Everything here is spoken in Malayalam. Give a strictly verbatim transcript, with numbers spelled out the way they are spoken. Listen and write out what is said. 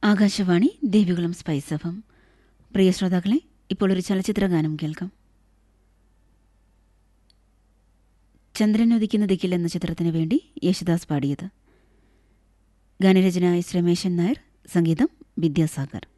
Akashvani Devikulam spice F M. പ്രിയ ശ്രോതാക്കളെ, ഇപ്പോൾ ഒരു ചലച്ചിത്ര ഗാനം കേൾക്കാം. ചന്ദ്രൻ ഉദിക്കുന്ന ദിക്കിൽ എന്ന ചിത്രത്തിനു വേണ്ടി യേശുദാസ് പാടിയത്. ഗാനരചന എസ് രമേശൻ നായർ, സംഗീതം വിദ്യാസാഗർ.